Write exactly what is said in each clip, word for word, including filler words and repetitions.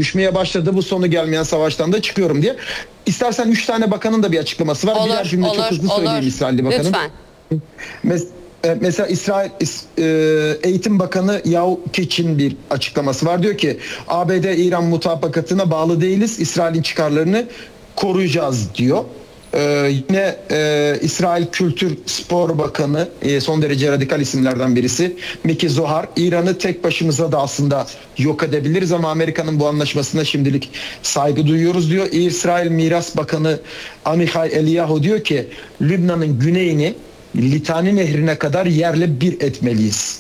düşmeye başladı. Bu sonu gelmeyen savaştan da çıkıyorum diye. İstersen üç tane bakanın da bir açıklaması var. Olur, Birer cümle olur, çok hızlı olur. söyleyeyim İsrailli bakanın. Lütfen. Mes Mesela İsrail Eğitim Bakanı Yav Keç'in bir açıklaması var. Diyor ki A B D-İran mutabakatına bağlı değiliz. İsrail'in çıkarlarını koruyacağız diyor. Ee, yine e, İsrail Kültür Spor Bakanı e, son derece radikal isimlerden birisi Miki Zohar, İran'ı tek başımıza da aslında yok edebiliriz ama Amerika'nın bu anlaşmasına şimdilik saygı duyuyoruz diyor. İsrail Miras Bakanı Amichai Eliyahu diyor ki Lübnan'ın güneyini Litani Nehri'ne kadar yerle bir etmeliyiz.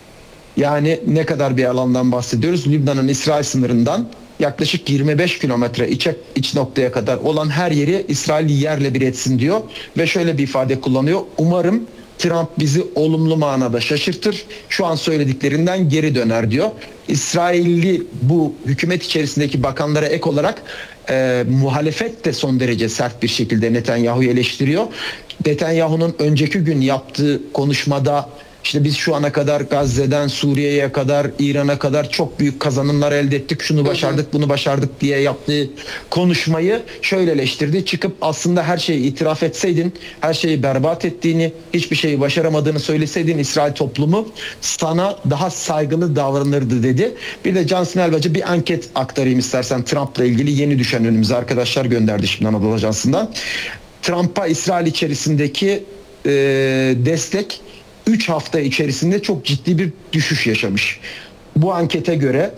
Yani ne kadar bir alandan bahsediyoruz? Lübnan'ın İsrail sınırından yaklaşık yirmi beş kilometre iç, iç noktaya kadar olan her yeri İsrail yerle bir etsin diyor. Ve şöyle bir ifade kullanıyor. Umarım Trump bizi olumlu manada şaşırtır. Şu an söylediklerinden geri döner diyor. İsrailli bu hükümet içerisindeki bakanlara ek olarak e, muhalefet de son derece sert bir şekilde Netanyahu'yu eleştiriyor. Netanyahu'nun önceki gün yaptığı konuşmada işte biz şu ana kadar Gazze'den Suriye'ye kadar İran'a kadar çok büyük kazanımlar elde ettik. Şunu başardık, bunu başardık diye yaptığı konuşmayı şöyle eleştirdi. Çıkıp aslında her şeyi itiraf etseydin, her şeyi berbat ettiğini, hiçbir şeyi başaramadığını söyleseydin İsrail toplumu sana daha saygılı davranırdı dedi. Bir de Cansın Elbacı bir anket aktarayım istersen Trump'la ilgili yeni düşen önümüze arkadaşlar gönderdi şimdi Anadolu Ajansı'ndan. Trump'a İsrail içerisindeki e, destek üç hafta içerisinde çok ciddi bir düşüş yaşamış. Bu ankete göre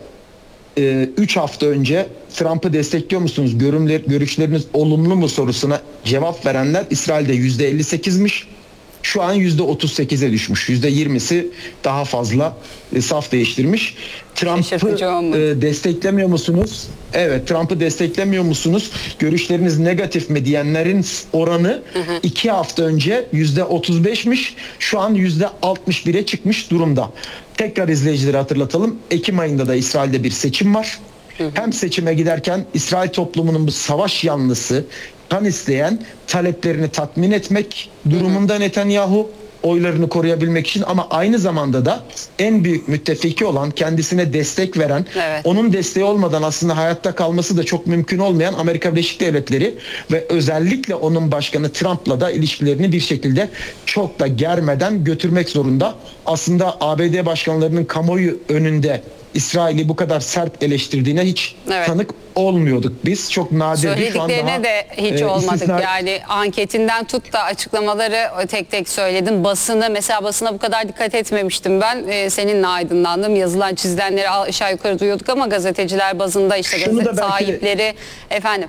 üç hafta önce Trump'ı destekliyor musunuz? Görümler, görüşleriniz olumlu mu sorusuna cevap verenler İsrail'de yüzde elli sekizmiş. Şu an yüzde otuz sekize düşmüş. yüzde yirmisi daha fazla e, saf değiştirmiş. Trump'ı e, desteklemiyor musunuz? Evet, Trump'ı desteklemiyor musunuz? Görüşleriniz negatif mi diyenlerin oranı hı hı. iki hafta önce yüzde otuz beşmiş. Şu an yüzde altmış bire çıkmış durumda. Tekrar izleyicileri hatırlatalım. Ekim ayında da İsrail'de bir seçim var. Hı hı. Hem seçime giderken İsrail toplumunun bu savaş yanlısı, kan isteyen taleplerini tatmin etmek durumunda hı hı. Netanyahu oylarını koruyabilmek için ama aynı zamanda da en büyük müttefiki olan kendisine destek veren evet. onun desteği olmadan aslında hayatta kalması da çok mümkün olmayan Amerika Birleşik Devletleri ve özellikle onun başkanı Trump'la da ilişkilerini bir şekilde çok da germeden götürmek zorunda. Aslında A B D başkanlarının kamuoyu önünde İsrail'i bu kadar sert eleştirdiğine hiç evet. tanık olmuyorduk biz. Çok nadirdi. Söylediklerine şu an daha, de hiç e, olmadık. Istisna... Yani anketinden tut da açıklamaları tek tek söyledin. Basını mesela basına bu kadar dikkat etmemiştim ben. E, seninle aydınlandım. Yazılan çizilenleri aşağı yukarı duyuyorduk ama gazeteciler bazında işte Şunu gazete belki... sahipleri efendim.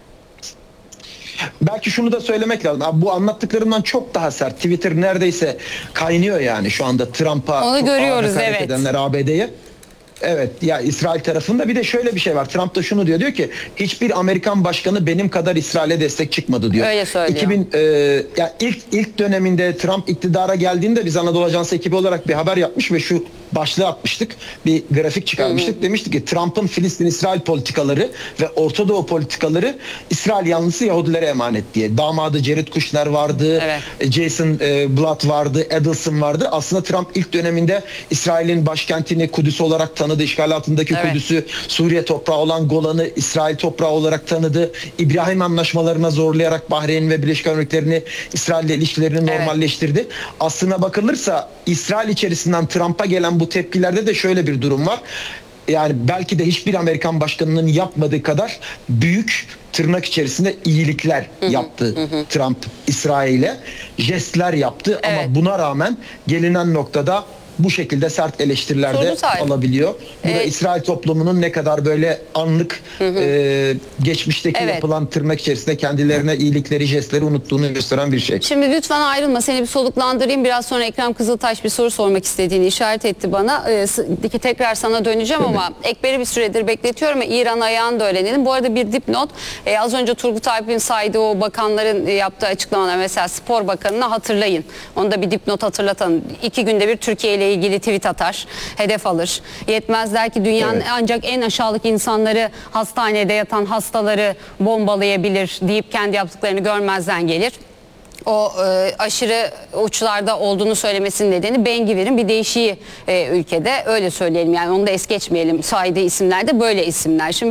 Belki şunu da söylemek lazım. Abi bu anlattıklarımdan çok daha sert. Twitter neredeyse kaynıyor yani şu anda Trump'a. Onu görüyoruz evet. edenler A B D'ye. Evet ya İsrail tarafında bir de şöyle bir şey var. Trump da şunu diyor. Diyor ki hiçbir Amerikan başkanı benim kadar İsrail'e destek çıkmadı diyor. Öyle söylüyor. iki bin e, ya ilk ilk döneminde Trump iktidara geldiğinde biz Anadolu Ajansı ekibi olarak bir haber yapmış ve şu başlığı atmıştık. Bir grafik çıkarmıştık. Hı hı. Demiştik ki Trump'ın Filistin-İsrail politikaları ve Orta Doğu politikaları İsrail yanlısı Yahudilere emanet diye. Damadı Jared Kushner vardı. Evet. Jason e, Blatt vardı. Edelson vardı. Aslında Trump ilk döneminde İsrail'in başkentini Kudüs olarak tanıdı. İşgal altındaki evet. Kudüs'ü Suriye toprağı olan Golan'ı İsrail toprağı olarak tanıdı. İbrahim anlaşmalarına zorlayarak Bahreyn ve Birleşik Arap Emirlikleri'ni İsrail'le ilişkilerini evet. normalleştirdi. Aslına bakılırsa İsrail içerisinden Trump'a gelen bu tepkilerde de şöyle bir durum var. Yani belki de hiçbir Amerikan başkanının yapmadığı kadar büyük tırnak içerisinde iyilikler hı hı, yaptı hı. Trump İsrail'e. Jestler yaptı evet. ama buna rağmen gelinen noktada bu şekilde sert eleştiriler de alabiliyor. Bu ee, da İsrail toplumunun ne kadar böyle anlık hı hı. E, geçmişteki evet. yapılan tırnak içerisinde kendilerine iyilikleri, jestleri unuttuğunu gösteren bir şey. Şimdi lütfen ayrılma. Seni bir soluklandırayım. Biraz sonra Ekrem Kızıltaş bir soru sormak istediğini işaret etti bana. Ee, tekrar sana döneceğim evet. ama Ekber'i bir süredir bekletiyorum ve İran ayağını da öğrenelim. Bu arada bir dipnot. Ee, az önce Turgut Alp'in saydığı o bakanların yaptığı açıklamalar mesela Spor Bakanı'nı hatırlayın. Onu da bir dipnot hatırlatalım. İki günde bir Türkiye ile ilgili tweet atar, hedef alır. Yetmez der ki dünyanın evet. ancak en aşağılık insanları hastanede yatan hastaları bombalayabilir deyip kendi yaptıklarını görmezden gelir. O e, aşırı uçlarda olduğunu söylemesinin nedeni Ben Gvir'in bir değişiği e, ülkede öyle söyleyelim yani onu da es geçmeyelim saydığı isimlerde böyle isimler. Şimdi